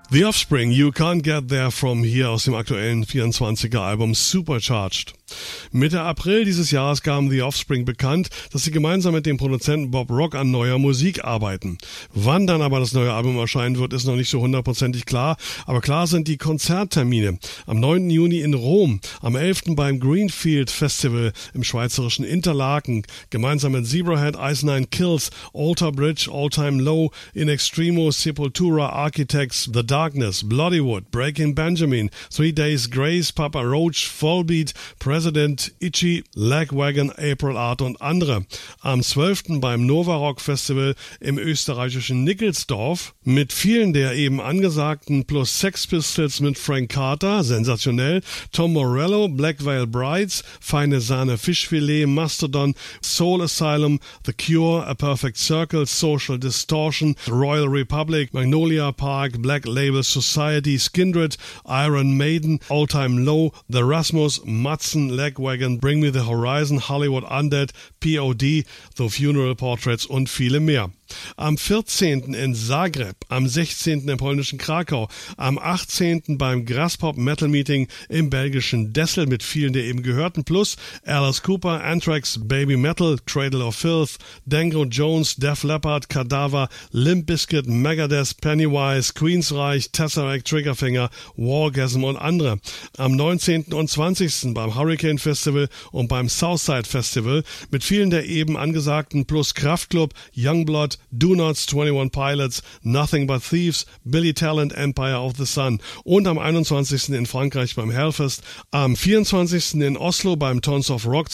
The Offspring, You Can't Get There From Here aus dem aktuellen 24er-Album Supercharged. Mitte April dieses Jahres gaben The Offspring bekannt, dass sie gemeinsam mit dem Produzenten Bob Rock an neuer Musik arbeiten. Wann dann aber das neue Album erscheinen wird, ist noch nicht so hundertprozentig klar, aber klar sind die Konzerttermine. Am 9. Juni in Rom, am 11. beim Greenfield Festival im schweizerischen Interlaken, gemeinsam mit Zebrahead, Ice Nine Kills, Alter Bridge, All Time Low, In Extremo, Sepultura, Architects, The Darkness, Bloodywood, Breaking Benjamin, 3 Days Grace, Papa Roach, Volbeat, President, Itchy, Lagwagon, April Art und andere. Am 12. beim Nova Rock Festival im österreichischen Nickelsdorf mit vielen der eben angesagten plus Sex Pistols mit Frank Carter, sensationell, Tom Morello, Black Veil Brides, Feine Sahne Fischfilet, Mastodon, Soul Asylum, The Cure, A Perfect Circle, Social Distortion, Royal Republic, Magnolia Park, Black Label Society, Skindred, Iron Maiden, All Time Low, The Rasmus, Matzen, Lagwagon, Bring Me the Horizon, Hollywood Undead, POD, The Funeral Portraits und viele mehr. Am 14. in Zagreb, am 16. im polnischen Krakau, am 18. beim Graspop Metal Meeting im belgischen Dessel mit vielen der eben gehörten, plus Alice Cooper, Anthrax, Baby Metal, Cradle of Filth, Dango Jones, Def Leppard, Cadaver, Limp Bizkit, Megadeth, Pennywise, Queensryche, Tesseract, Triggerfinger, Wargasm und andere. Am 19. und 20. beim Hurricane Festival und beim Southside Festival mit vielen der eben angesagten plus Kraftklub, Youngblood, Do Nots, 21 Pilots, Nothing But Thieves, Billy Talent, Empire of the Sun und am 21. in Frankreich beim Hellfest, am 24. in Oslo beim Tons of Rock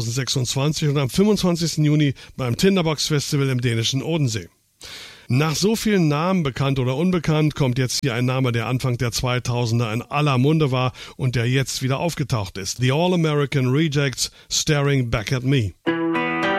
2026 und am 25. Juni beim Tinderbox Festival im dänischen Odensee. Nach so vielen Namen, bekannt oder unbekannt, kommt jetzt hier ein Name, der Anfang der 2000er in aller Munde war und der jetzt wieder aufgetaucht ist. The All-American Rejects, Staring Back at Me.